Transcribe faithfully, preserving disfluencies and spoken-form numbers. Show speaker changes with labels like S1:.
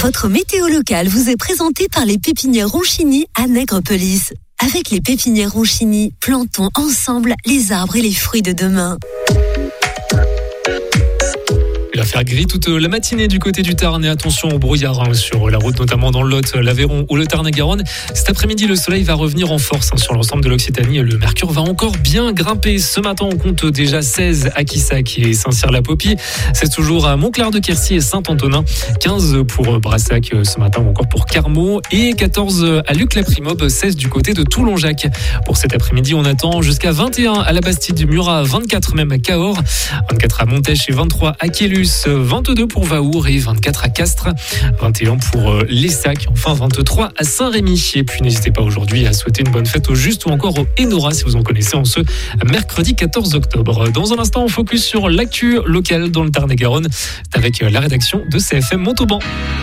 S1: Votre météo locale vous est présentée par les pépinières Ronchini à Nègrepelisse. Avec les pépinières Ronchini, plantons ensemble les arbres et les fruits de demain.
S2: Il va faire gris toute la matinée du côté du Tarn et attention au brouillard hein, sur la route, notamment dans le Lot, l'Aveyron ou le Tarn-et-Garonne. Cet après-midi, le soleil va revenir en force hein, sur l'ensemble de l'Occitanie. Le mercure va encore bien grimper. Ce matin, on compte déjà seize à Quissac et Saint-Cyr-la-Popie. C'est toujours à Montclar-de-Quercy et Saint-Antonin. quinze pour Brassac ce matin ou encore pour Carmaux. Et quatorze à Luc-la-Primobe, seize du côté de Toulon-Jacques. Pour cet après-midi, on attend jusqu'à vingt et un à la Bastide, Murat, vingt-quatre même à Cahors, vingt-quatre à Montèche et vingt-trois à Quélus. vingt-deux pour Vaour et vingt-quatre à Castres, vingt et un pour Lessac, enfin vingt-trois à Saint-Rémy. Et puis n'hésitez pas aujourd'hui à souhaiter une bonne fête au Juste ou encore au Enora si vous en connaissez en ce mercredi quatorze octobre. Dans un instant, on focus sur l'actu locale dans le Tarn-et-Garonne. C'est avec la rédaction de C F M Montauban.